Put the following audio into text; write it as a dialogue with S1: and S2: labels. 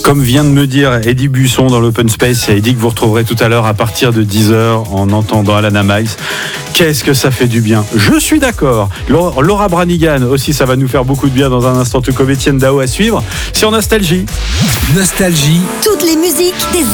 S1: Comme vient de me dire Eddie Buisson dans l'Open Space, et Eddie que vous retrouverez tout à l'heure à partir de 10h en entendant Alana Miles. Qu'est-ce que ça fait du bien. Je suis d'accord. Laura Branigan aussi, ça va nous faire beaucoup de bien dans un instant, tout comme Étienne Dao à suivre sur Nostalgie.
S2: Nostalgie.
S3: Toutes les musiques des